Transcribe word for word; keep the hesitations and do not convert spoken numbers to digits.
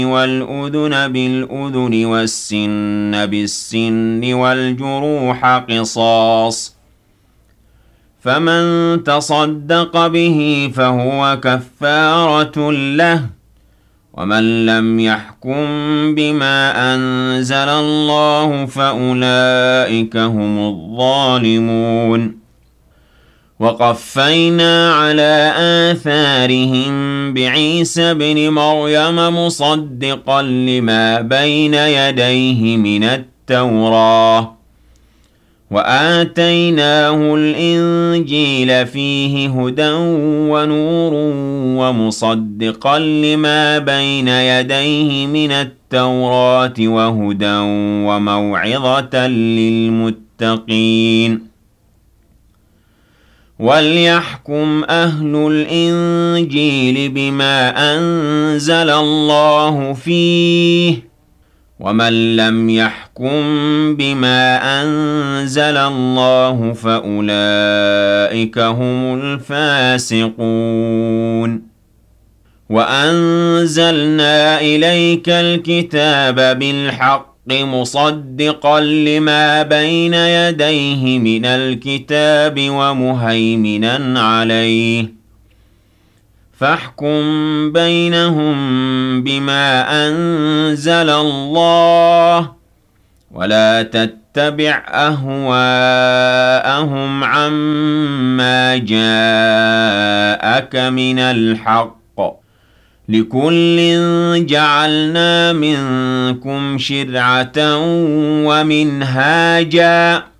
والأذن بالأذن والسن بالسن والجروح قصاص، فمن تصدق به فهو كفارة له، ومن لم يحكم بما أنزل الله فأولئك هم الظالمون. وقفينا على آثارهم بعيسى ابن مريم مصدقا لما بين يديه من التوراة، وآتيناه الإنجيل فيه هدى ونور ومصدقا لما بين يديه من التوراة وهدى وموعظة للمتقين. وليحكم أهل الإنجيل بما أنزل الله فيه، ومن لم يحكم بما أنزل الله فأولئك هم الفاسقون. وأنزلنا إليك الكتاب بالحق مصدقا لما بين يديه من الكتاب ومهيمنا عليه، فاحكم بينهم بما أنزل الله، ولا تتبع أهواءهم عما جاءك من الحق، لكل جعلنا منكم شرعة ومنهاجا،